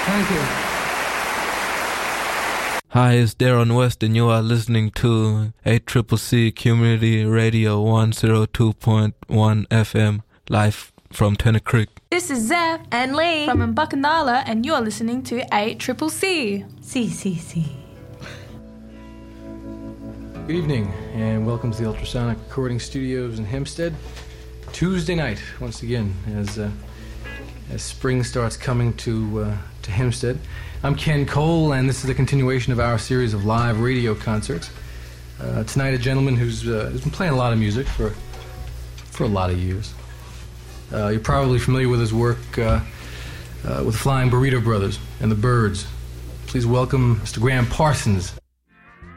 Thank you. Hi, it's Darren West, and you are listening to ACCC Community Radio 102.1 FM, live from Tennant Creek. This is Zeph and Lee from Mbukandala, and you're listening to ACCC. CCC. Good evening, and welcome to the Ultrasonic Recording Studios in Hempstead. Tuesday night, once again, as spring starts coming to Hempstead. I'm Ken Cole, and this is a continuation of our series of live radio concerts. Tonight, a gentleman who's been playing a lot of music for a lot of years. You're probably familiar with his work with Flying Burrito Brothers and the Byrds. Please welcome Mr. Graham Parsons.